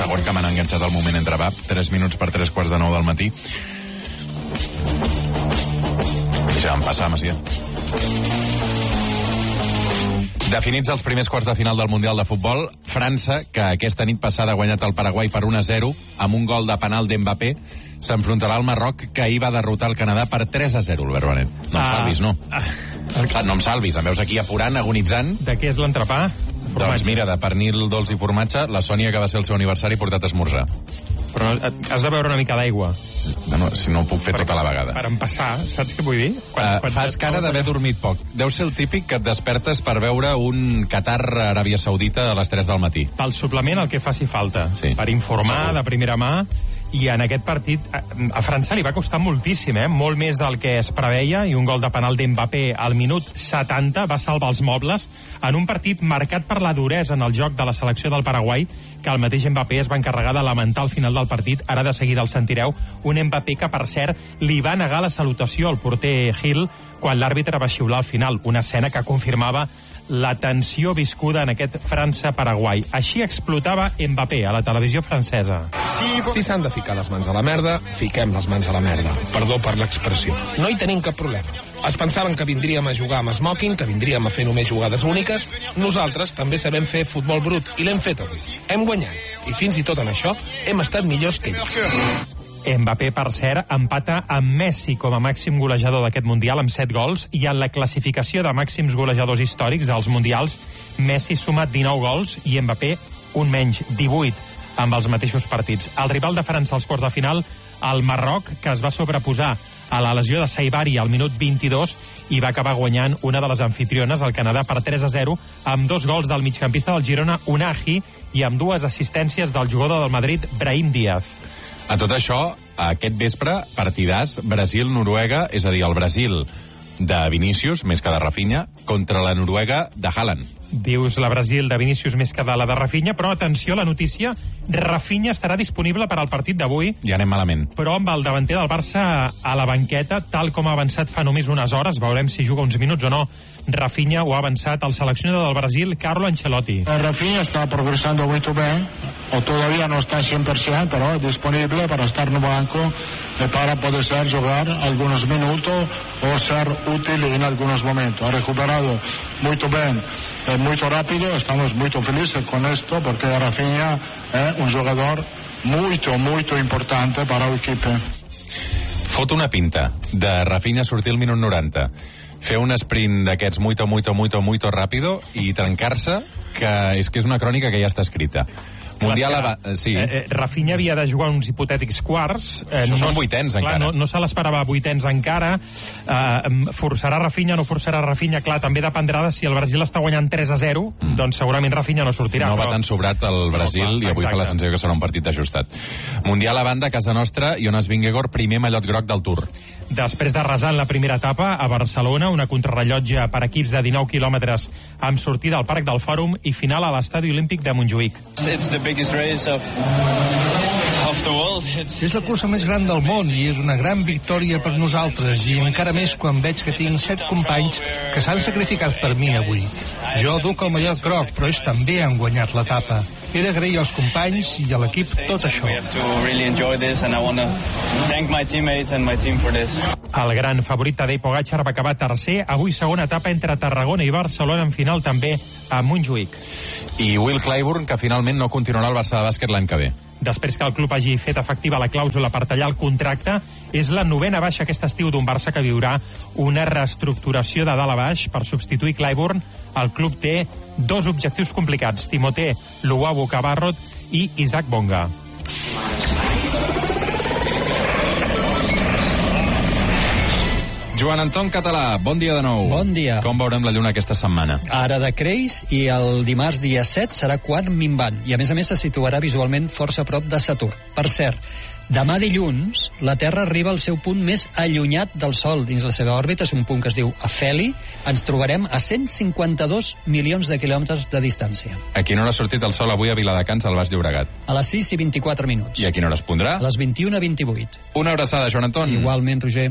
D'acord que m'han enganxat al moment entre VAP, 3 minuts per 3:45 del matí. Ja vam passar, Macià. Definits els primers quarts de final del Mundial de Futbol, França, que aquesta nit passada ha guanyat el Paraguai per 1-0, amb un gol de penal d'Mbappé, s'enfrontarà al Marroc, que ahir va derrotar el Canadà per 3-0, Albert Benet. No em salvis, no. No em salvis, em veus aquí apurant, agonitzant. De què és l'entrepà? Doncs mira, de pernil dolç i formatge, la Sònia, que va ser el seu aniversari, ha portat a esmorzar. Però has de beure una mica d'aigua. Bueno, si no ho puc fer tota la vegada. Per empassar, saps què vull dir? Fas cara d'haver dormit poc. Deu ser el típic que et despertes per veure un Qatar-Aràbia Saudita a les 3 del matí. Pel suplement el que faci falta. Sí. Per informar de primera mà. I en aquest partit a França li va costar moltíssim, molt més del que es preveia, i un gol de penal d'Mbappé al minut 70 va salvar els mobles en un partit marcat per la duresa en el joc de la selecció del Paraguai, que el mateix Mbappé es va encarregar de lamentar al final del partit. Ara de seguida el sentireu, un Mbappé que, per cert, li va negar la salutació al porter Gil quan l'àrbitre va xiular al final, una escena que confirmava la tensió viscuda en aquest França-Paraguai. Així explotava Mbappé a la televisió francesa. Si s'han de ficar les mans a la merda, fiquem les mans a la merda. Perdó per l'expressió. No hi tenim cap problema. Es pensaven que vindríem a jugar amb smoking, que vindríem a fer només jugades úniques. Nosaltres també sabem fer futbol brut, i l'hem fet avui. Hem guanyat. I fins i tot en això hem estat millors que ells. Mbappé, per cert, empata amb Messi com a màxim golejador d'aquest Mundial amb 7 gols, i en la classificació de màxims golejadors històrics dels Mundials, Messi suma 19 gols i Mbappé un menys, 18, amb els mateixos partits. El rival de França als quarts de final, el Marroc, que es va sobreposar a la lesió de Saibari al minut 22 i va acabar guanyant una de les anfitriones, el Canadà, per 3-0, amb 2 gols del migcampista del Girona, Unai, i amb 2 assistències del jugador del Madrid, Brahim Díaz. A tot això, aquest vespre, partidàs Brasil-Noruega, és a dir, el Brasil de Vinícius, més que de Rafinha, contra la Noruega de Haaland. Dius la Brasil de Vinícius més que de la de Rafinha, però atenció a la notícia, Rafinha estarà disponible per al partit d'avui. Ja anem malament. Però amb el davanter del Barça a la banqueta, tal com ha avançat fa només unes hores, veurem si juga uns minuts o no. Rafinha ho ha avançat el seleccionador del Brasil, Carlo Ancelotti. Rafinha está progresando muy bien, todavía no está 100%, pero es disponible para estar en el banco para poder jugar algunos minutos o ser útil en algunos momentos. Ha recuperado muy bien, muy rápido, estamos muy felices con esto porque Rafinha es un jugador muy importante para el equipo. Fot una pinta de Rafinha sortir al minut 90, fer un sprint d'aquests muito ràpido i trencar-se, que és una crònica que ja està escrita. Mundial, sí. Rafinha havia de jugar uns hipotètics quarts. Això són vuitens, encara. No se l'esperava vuitens encara. Forçarà Rafinha, no forçarà Rafinha? Clar, també dependrà de si el Brasil està guanyant 3-0, doncs segurament Rafinha no sortirà. No va tan sobrat el Brasil, i avui fa la sensació que serà un partit ajustat. Mundial a banda, a casa nostra, Jonas Vingegaard, primer mallot groc del Tour. Després d'arrasar en la primera etapa a Barcelona, una contrarrellotge per equips de 19 quilòmetres amb sortida al Parc del Fòrum i final a l'Estadi Olímpic de Montjuïc. És la cursa més gran del món i és una gran victòria per nosaltres, i encara més quan veig que tinc 7 companys que s'han sacrificat per mi avui. Jo duc el mallot groc, però ells també han guanyat l'etapa. He d'agrair als companys i a l'equip tot això. El gran favorit Tadej Pogačar va acabar tercer, avui segona etapa entre Tarragona i Barcelona, en final també a Montjuïc. I Will Clyburn, que finalment no continuarà al Barça de bàsquet l'any que ve. Després que el club hagi fet efectiva la clàusula per tallar el contracte, és la 9a baixa aquest estiu d'un Barça que viurà una reestructuració de dalt a baix per substituir Clyburn. El club té 2 objectius complicats: Timothé Luwawu Cabarrot i Isaac Bonga. Joan Anton Català, bon dia de nou. Bon dia. Com veurem la lluna aquesta setmana? Ara decreix i el dimarts dia 7 serà quart minvant i a més se situarà visualment força a prop de Saturn. Per cert, demà dilluns la Terra arriba al seu punt més allunyat del Sol dins la seva òrbita, és un punt que es diu Afeli. Ens trobarem a 152 milions de quilòmetres de distància. A quina hora ha sortit el sol avui a Viladecans, al Baix Llobregat? A les 6:24 minuts. I a quina hora es pondrà? A les 21:28. Una abraçada, Joan Anton. Igualment, Roger.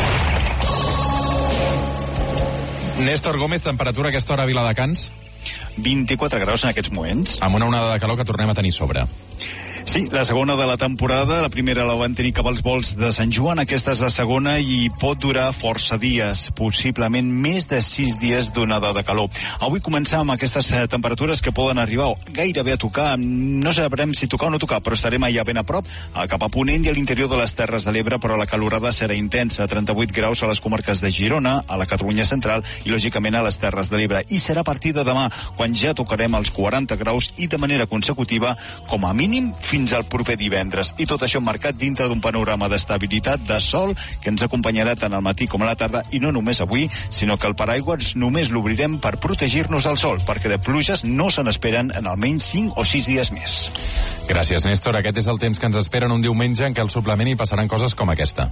Néstor Gómez, temperatura a aquesta hora a Viladecans? 24 graus en aquests moments. Amb una onada de calor que tornem a tenir sobre. Sí, la segona de la temporada. La primera la van tenir cap als volts de Sant Joan. Aquesta és la segona i pot durar força dies, possiblement més de 6 dies d'onada de calor. Avui començar amb aquestes temperatures que poden arribar gairebé a tocar, no sabrem si tocar o no tocar, però estarem allà ben a prop, cap a Ponent i a l'interior de les Terres de l'Ebre, però la calorada serà intensa, 38 graus a les comarques de Girona, a la Catalunya central i, lògicament, a les Terres de l'Ebre. I serà a partir de demà, quan ja tocarem els 40 graus i de manera consecutiva, com a mínim, fins al proper divendres. I tot això marcat dintre d'un panorama d'estabilitat, de sol, que ens acompanyarà tant al matí com a la tarda, i no només avui, sinó que el paraigües només l'obrirem per protegir-nos del sol, perquè de pluges no se n'esperen en almenys 5 o 6 dies més. Gràcies, Néstor. Aquest és el temps que ens espera en un diumenge en què al suplement hi passaran coses com aquesta.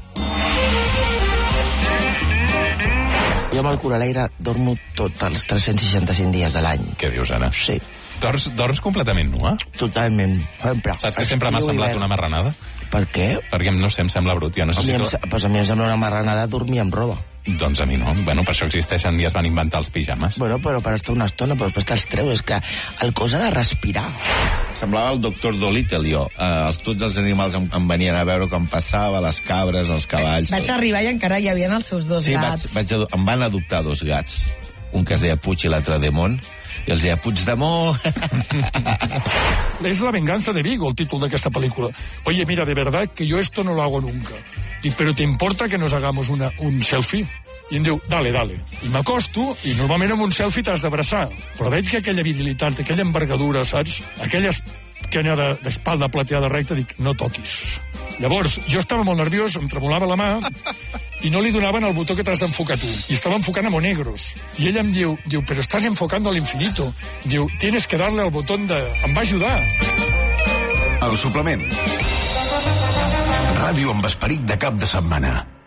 Jo amb el cul alegre dormo tots els 365 dies de l'any. Què dius, ara? Sí. Dorms completament nua? Totalment. Sempre. Saps que sempre m'ha semblat una marranada? Per què? Perquè, no sé, em sembla brut. Jo necessito... A mi em sembla una marranada dormir amb roba. Doncs a mi no. Bueno, per això existeixen i es van inventar els pijames. Bueno, però per estar una estona, però després te'ls treus. És que el cos ha de respirar. Semblava el doctor Dolittle, jo. Tots els animals em venien a veure com passava, les cabres, els cavalls... Vaig arribar i encara hi havia els seus dos gats. Sí, em van adoptar 2 gats. Un que es deia Puig i l'altre Demont. I els deia Puigdemont. Es la venganza de Vigo, el títol d'aquesta pel·lícula. Oye, mira, de verdad que yo esto no lo hago nunca. Pero ¿te importa que nos hagamos un selfie? I em diu, dale. I m'acosto, i normalment amb un selfie t'has d'abraçar. Però veig que aquella virilitat, aquella envergadura, saps? Aquella esquena d'espalda plateada recta, dic, no toquis. Llavors, jo estava molt nerviós, em tremolava la mà, i no li donaven el botó que t'has d'enfocar tu. I estava enfocant a Monegros. I ella em diu, pero estás enfocando al infinito. Diu, tienes que darle al botón de... Em va ajudar. El suplement. Ràdio amb esperit de cap de setmana.